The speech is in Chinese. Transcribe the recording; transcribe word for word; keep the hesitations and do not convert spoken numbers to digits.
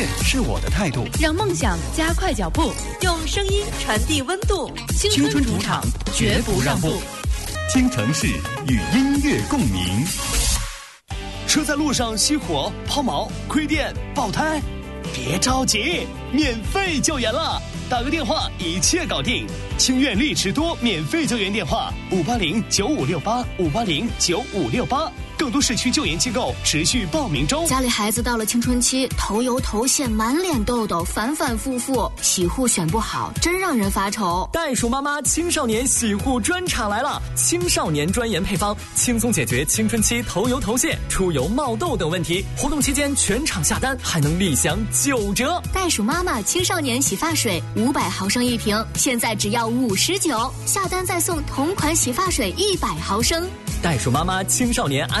是我的态度， 让梦想加快脚步， 用声音传递温度。 青春主场，绝不让步。 京城市与音乐共鸣。 车在路上熄火、抛锚、亏电、爆胎，别着急，免费救援了！打个电话，一切搞定。清苑丽驰多免费救援电话：五八零九五六八五八零九五六八。更多市区救援机构持续报名中。 家里孩子到了青春期，头油头屑，满脸痘痘，反反复复，洗护选不好，真让人发愁。 袋鼠妈妈青少年洗护专场来了，青少年专研配方，轻松解决青春期头油头屑、出油冒痘等问题。活动期间全场下单还能立享九折。 袋鼠妈妈青少年洗发水五百毫升一瓶，现在只要五十九，下单再送同款洗发水一百毫升。 袋鼠妈妈青少年安